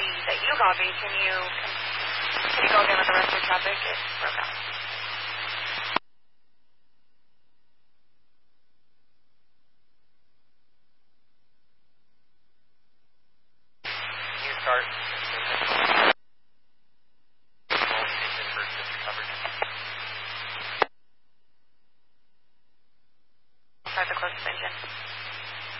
that you copy, can you go again with the rest of the traffic? It broke out. You start.